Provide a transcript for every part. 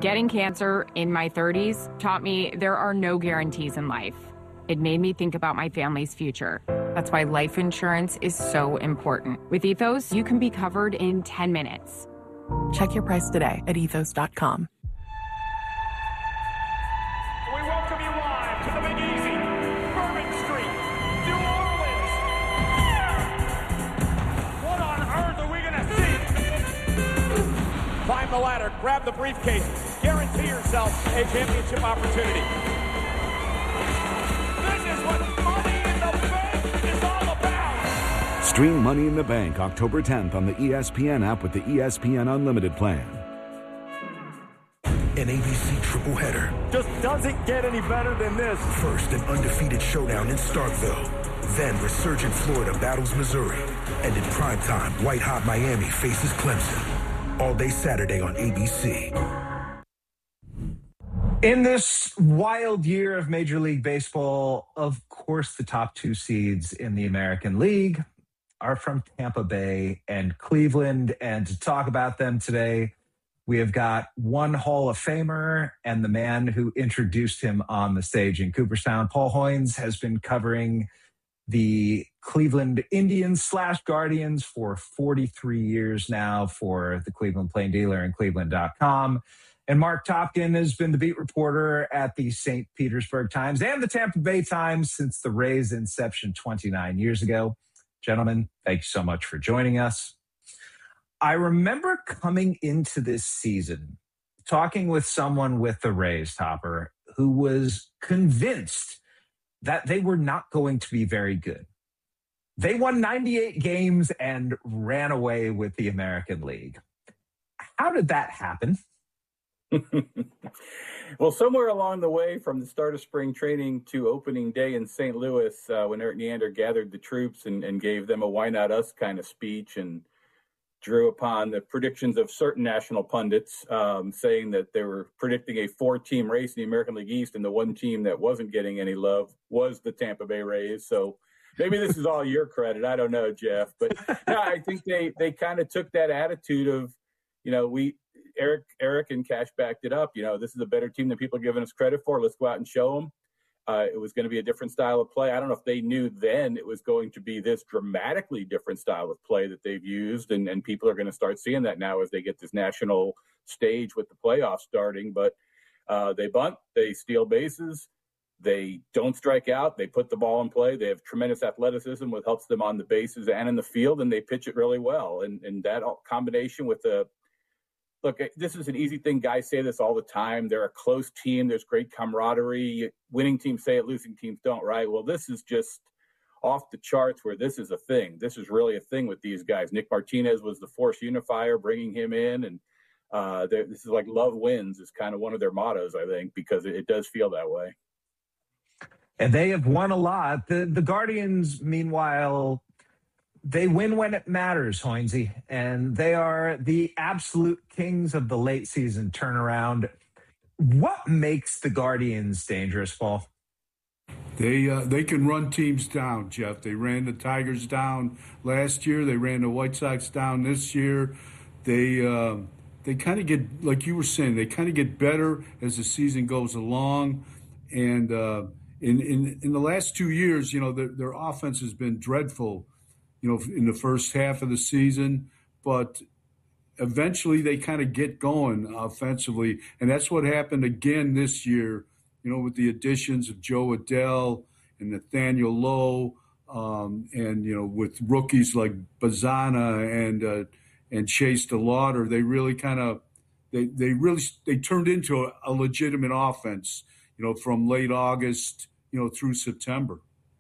Getting cancer in my 30s taught me there are no guarantees in life. It made me think about my family's future. That's why life insurance is so important. With Ethos, you can be covered in 10 minutes. Check your price today at ethos.com. We welcome you live to the Big Easy, Bourbon Street, New Orleans. What on earth are we going to see? Climb the ladder, grab the briefcase, guarantee yourself a championship opportunity. This is what Money in the Bank is all about. Stream Money in the Bank October 10th on the ESPN app with the ESPN Unlimited plan. An ABC triple header. Just doesn't get any better than this. First, an undefeated showdown in Starkville. Then, resurgent Florida battles Missouri. And in primetime, white-hot Miami faces Clemson. All day Saturday on ABC. In this wild year of Major League Baseball, of course, the top two seeds in the American League are from Tampa Bay and Cleveland. And to talk about them today, we have got one Hall of Famer and the man who introduced him on the stage in Cooperstown. Paul Hoynes has been covering the Cleveland Indians / Guardians for 43 years now for the Cleveland Plain Dealer and Cleveland.com. And Mark Topkin has been the beat reporter at the St. Petersburg Times and the Tampa Bay Times since the Rays' inception 29 years ago. Gentlemen, thank you so much for joining us. I remember coming into this season, talking with someone with the Rays, Topper, who was convinced that they were not going to be very good. They won 98 games and ran away with the American League. How did that happen? Well, somewhere along the way from the start of spring training to opening day in St. Louis, when Eric Neander gathered the troops and gave them a why not us kind of speech and drew upon the predictions of certain national pundits, saying that they were predicting a 4-team race in the American League East, and the one team that wasn't getting any love was the Tampa Bay Rays. So maybe this is all your credit. I don't know, Jeff. But no, I think they kind of took that attitude of, Eric and Cash backed it up. This is a better team than people are giving us credit for. Let's go out and show them. It was going to be a different style of play. I don't know if they knew then it was going to be this dramatically different style of play that they've used, and people are going to start seeing that now as they get this national stage with the playoffs starting. But they bunt, they steal bases, they don't strike out, they put the ball in play. They have tremendous athleticism, which helps them on the bases and in the field, and they pitch it really well. And that combination with look, this is an easy thing. Guys say this all the time. They're a close team. There's great camaraderie. Winning teams say it, losing teams don't, right? Well, this is just off the charts where this is a thing. This is really a thing with these guys. Nick Martinez was the force unifier, bringing him in. And this is like love wins is kind of one of their mottos, I think, because it does feel that way. And they have won a lot. The Guardians, meanwhile, they win when it matters, Hoynesy, and they are the absolute kings of the late season turnaround. What makes the Guardians dangerous, Paul? They can run teams down, Jeff. They ran the Tigers down last year. They ran the White Sox down this year. They kind of get, like you were saying, they kind of get better as the season goes along. And in the last 2 years, their offense has been dreadful, in the first half of the season, but eventually they kind of get going offensively. And that's what happened again this year, with the additions of Joe Adell and Nathaniel Lowe, and, with rookies like Bazana and Chase DeLauder. They really kind of, they turned into a legitimate offense, from late August, through September.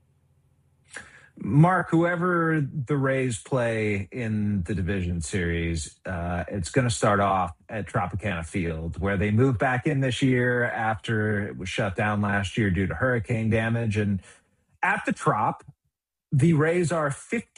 Mark, whoever the Rays play in the division series, it's going to start off at Tropicana Field, where they moved back in this year after it was shut down last year due to hurricane damage. And at the Trop, the Rays are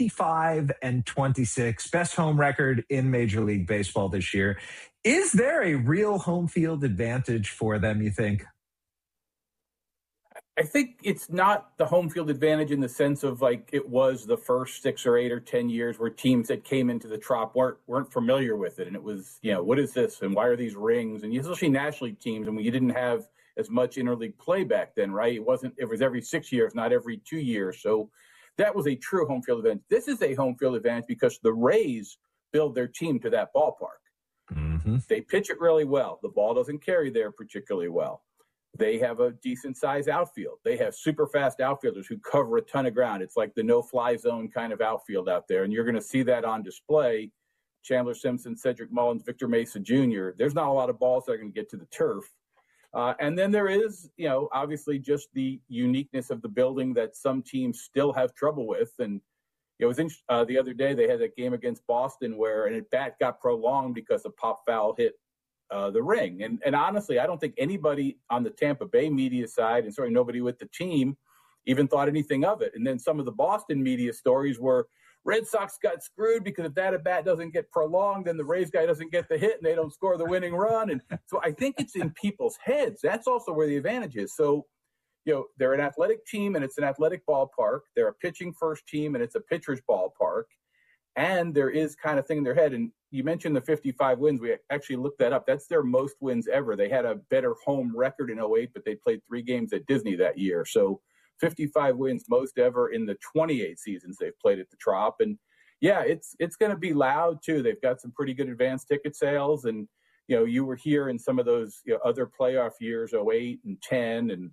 55-26, best home record in Major League Baseball this year. Is there a real home field advantage for them, you think? I think it's not the home field advantage in the sense of like it was the first 6 or 8 or 10 years where teams that came into the Trop weren't familiar with it. And it was, what is this? And why are these rings? And especially National League teams. And you didn't have as much interleague play back then, right? It was every 6 years, not every 2 years. So that was a true home field advantage. This is a home field advantage because the Rays build their team to that ballpark. Mm-hmm. They pitch it really well. The ball doesn't carry there particularly well. They have a decent-sized outfield. They have super fast outfielders who cover a ton of ground. It's like the no-fly zone kind of outfield out there, and you're going to see that on display. Chandler Simpson, Cedric Mullins, Victor Mesa Jr. There's not a lot of balls that are going to get to the turf. And then there is, obviously just the uniqueness of the building that some teams still have trouble with. And it was the other day they had a game against Boston where an at-bat got prolonged because a pop foul hit the ring. And honestly, I don't think anybody on the Tampa Bay media side, and certainly nobody with the team, even thought anything of it. And then some of the Boston media stories were Red Sox got screwed because if that at-bat doesn't get prolonged, then the Rays guy doesn't get the hit and they don't score the winning run. And so I think it's in people's heads. That's also where the advantage is. So, they're an athletic team and it's an athletic ballpark. They're a pitching first team and it's a pitcher's ballpark. And there is kind of thing in their head. And you mentioned the 55 wins. We actually looked that up. That's their most wins ever. They had a better home record in 2008, but they played 3 games at Disney that year. So 55 wins, most ever in the 28 seasons they've played at the Trop. And yeah, it's going to be loud too. They've got some pretty good advanced ticket sales. And, you were here in some of those other playoff years, 08 and 10 and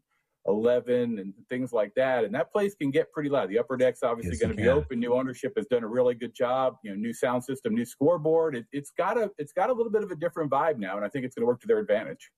11 and things like that. And that place can get pretty loud. The upper deck's obviously going to be open. New ownership has done a really good job. New sound system, new scoreboard. It's got a little bit of a different vibe now. And I think it's going to work to their advantage.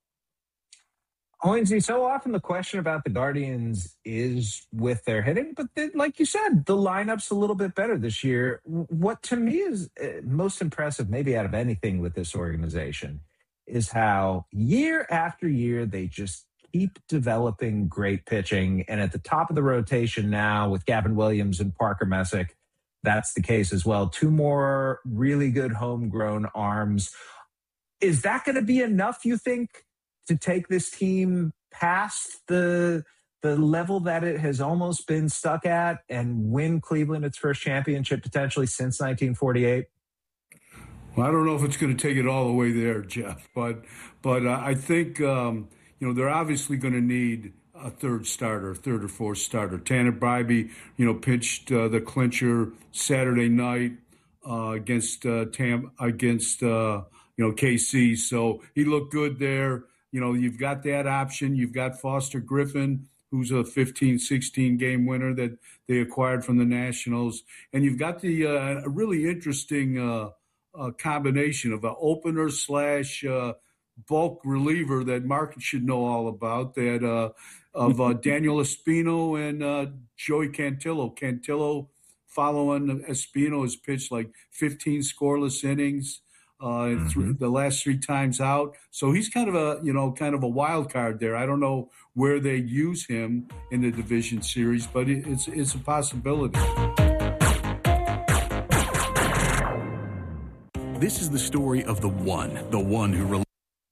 Hoynesy, so often the question about the Guardians is with their hitting, but like you said, the lineup's a little bit better this year. What to me is most impressive, maybe out of anything with this organization, is how year after year they just keep developing great pitching. And at the top of the rotation now with Gavin Williams and Parker Messick, that's the case as well. 2 more really good homegrown arms. Is that going to be enough, you think, to take this team past the level that it has almost been stuck at and win Cleveland its first championship potentially since 1948? Well, I don't know if it's going to take it all the way there, Jeff, but I think they're obviously going to need a third or fourth starter. Tanner Bibee, pitched the clincher Saturday night against KC, so he looked good there. You've got that option. You've got Foster Griffin, who's a 15-16 game winner that they acquired from the Nationals, and you've got the a really interesting combination of an opener / bulk reliever that Mark should know all about, that of Daniel Espino and Joey Cantillo. Cantillo, following Espino, has pitched like 15 scoreless innings the last 3 times out. So he's kind of a wild card there. I don't know where they use him in the division series, but it's a possibility. This is the story of the one who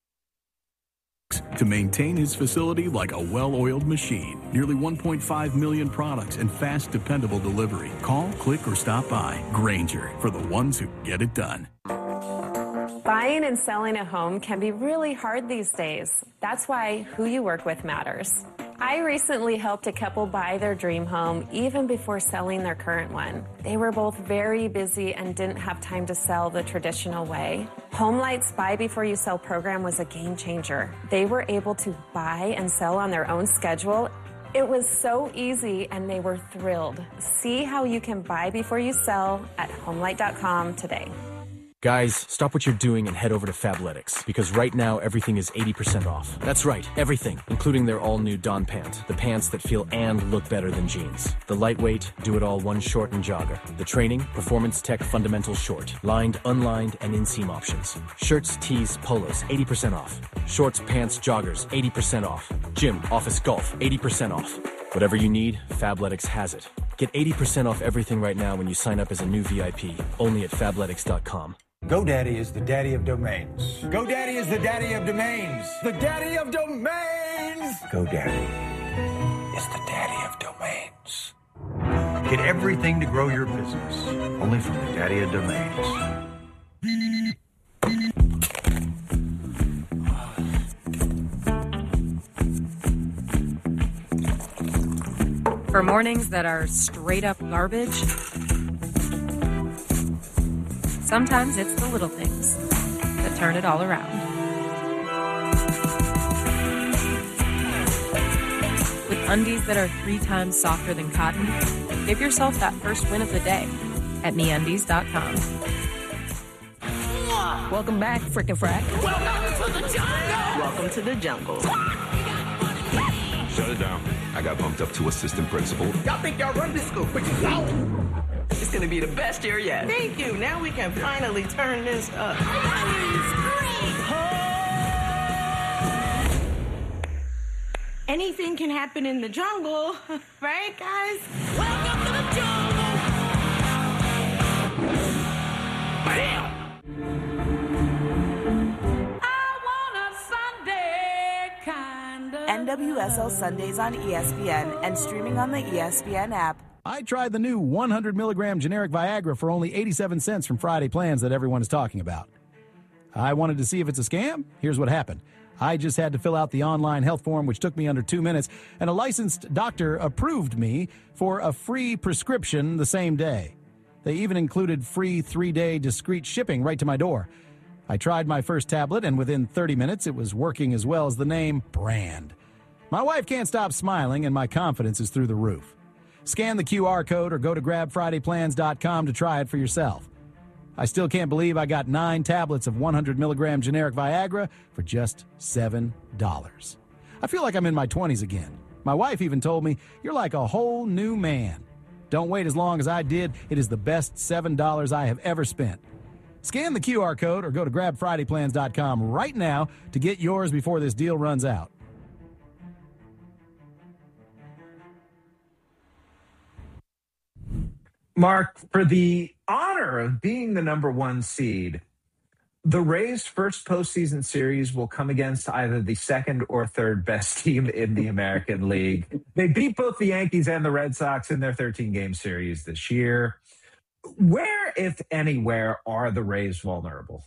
to maintain his facility like a well-oiled machine. Nearly 1.5 million products and fast, dependable delivery. Call, click, or stop by. Grainger, for the ones who get it done. Buying and selling a home can be really hard these days. That's why who you work with matters. I recently helped a couple buy their dream home even before selling their current one. They were both very busy and didn't have time to sell the traditional way. HomeLight's Buy Before You Sell program was a game changer. They were able to buy and sell on their own schedule. It was so easy and they were thrilled. See how you can buy before you sell at HomeLight.com today. Guys, stop what you're doing and head over to Fabletics, because right now everything is 80% off. That's right, everything, including their all-new Dawn Pant, the pants that feel and look better than jeans. The lightweight, do-it-all one short and jogger. The training, Performance Tech Fundamental Short, lined, unlined, and inseam options. Shirts, tees, polos, 80% off. Shorts, pants, joggers, 80% off. Gym, office, golf, 80% off. Whatever you need, Fabletics has it. Get 80% off everything right now when you sign up as a new VIP, only at Fabletics.com. GoDaddy is the daddy of domains. GoDaddy is the daddy of domains. The daddy of domains! GoDaddy is the daddy of domains. Get everything to grow your business, only from the daddy of domains. For mornings that are straight up garbage, sometimes it's the little things that turn it all around. With undies that are 3 times softer than cotton, give yourself that first win of the day at MeUndies.com. Welcome back, Frickin' Frack. Welcome to the jungle! Welcome to the jungle. Shut it down. I got bumped up to assistant principal. Y'all think y'all run this school, but you don't. It's gonna be the best year yet. Thank you. Now we can finally turn this up. Anything can happen in the jungle, right, guys? Welcome to the jungle! Bam! NWSL Sundays on ESPN and streaming on the ESPN app. I tried the new 100 milligram generic Viagra for only 87 cents from Friday Plans that everyone is talking about. I wanted to see if it's a scam. Here's what happened. I just had to fill out the online health form, which took me under 2 minutes, and a licensed doctor approved me for a free prescription the same day. They even included free 3-day discreet shipping right to my door. I tried my first tablet, and within 30 minutes, it was working as well as the name brand. My wife can't stop smiling, and my confidence is through the roof. Scan the QR code or go to grabfridayplans.com to try it for yourself. I still can't believe I got 9 tablets of 100 milligram generic Viagra for just $7. I feel like I'm in my 20s again. My wife even told me, "You're like a whole new man." Don't wait as long as I did. It is the best $7 I have ever spent. Scan the QR code or go to grabfridayplans.com right now to get yours before this deal runs out. Mark, for the honor of being the number 1 seed, the Rays' first postseason series will come against either the second or third best team in the American League. They beat both the Yankees and the Red Sox in their 13-game series this year. Where, if anywhere, are the Rays vulnerable?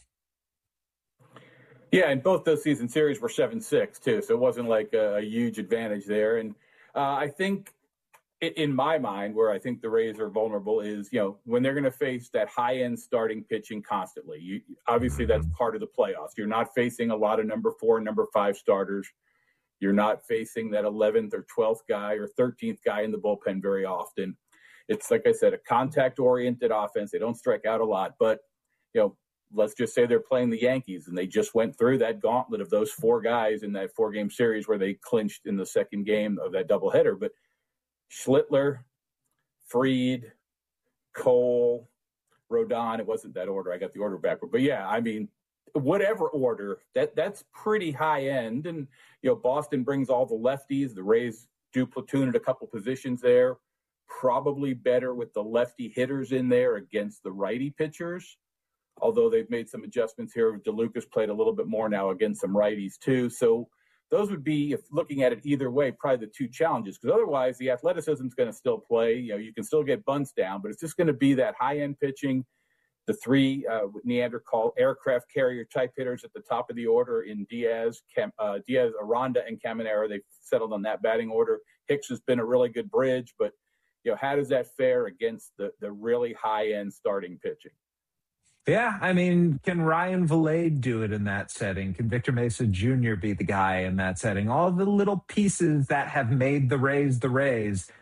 Yeah, and both those season series were 7-6, too, so it wasn't like a huge advantage there. And I think, in my mind, where I think the Rays are vulnerable is, when they're going to face that high-end starting pitching constantly. Obviously, that's part of the playoffs. You're not facing a lot of number 4, number 5 starters. You're not facing that 11th or 12th guy or 13th guy in the bullpen very often. It's, like I said, a contact-oriented offense. They don't strike out a lot. But, let's just say they're playing the Yankees, and they just went through that gauntlet of those 4 guys in that 4-game series where they clinched in the second game of that doubleheader. But Schlittler, Fried, Cole, Rodon. It wasn't that order. I got the order backward. But, yeah, I mean, whatever order, that's pretty high end. And, Boston brings all the lefties. The Rays do platoon at a couple positions there. Probably better with the lefty hitters in there against the righty pitchers, although they've made some adjustments here. DeLucas played a little bit more now against some righties too. So those would be, if looking at it either way, probably the 2 challenges, because otherwise the athleticism is going to still play. You can still get bunts down, but it's just going to be that high-end pitching, the 3 Neanderthal aircraft carrier type hitters at the top of the order in Diaz, Aranda, and Caminero. They've settled on that batting order. Hicks has been a really good bridge, but how does that fare against the really high-end starting pitching? Yeah, I mean, can Ryan Vilade do it in that setting? Can Victor Mesa Jr. be the guy in that setting? All the little pieces that have made the Rays the Rays.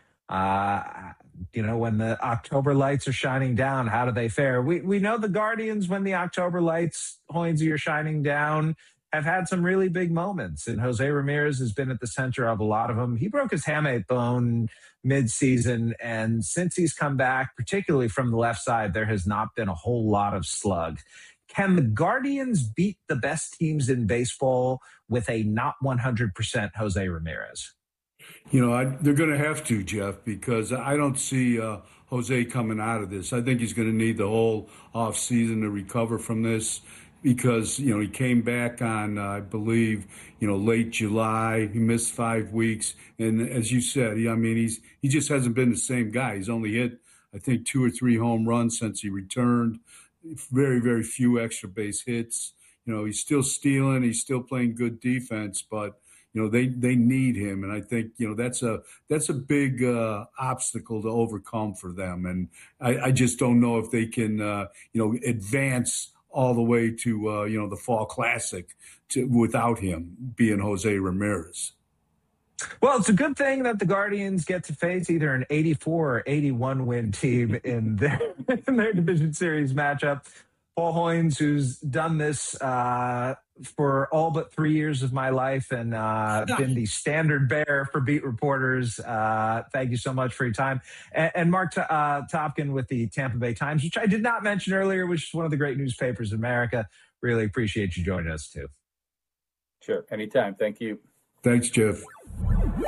When the October lights are shining down, how do they fare? We know the Guardians, when the October lights, Hoynesy, are shining down, have had some really big moments. And Jose Ramirez has been at the center of a lot of them. He broke his hamate bone mid-season, and since he's come back, particularly from the left side, there has not been a whole lot of slug. Can the Guardians beat the best teams in baseball with a not 100% Jose Ramirez? They're going to have to, Jeff, because I don't see Jose coming out of this. I think he's going to need the whole offseason to recover from this. because, he came back on, I believe, late July. He missed 5 weeks. And as you said, he just hasn't been the same guy. He's only hit, I think, 2 or 3 home runs since he returned. Very, very few extra base hits. He's still stealing. He's still playing good defense, but they need him, and I think that's a big obstacle to overcome for them. And I just don't know if they can advance all the way to the Fall Classic without him being Jose Ramirez. Well, it's a good thing that the Guardians get to face either an 84 or 81 win team in their division series matchup. Paul Hoynes, who's done this for all but 3 years of my life and been the standard bearer for beat reporters. Thank you so much for your time. And Mark Topkin with the Tampa Bay Times, which I did not mention earlier, which is one of the great newspapers in America. Really appreciate you joining us, too. Sure. Anytime. Thank you. Thanks, Jeff.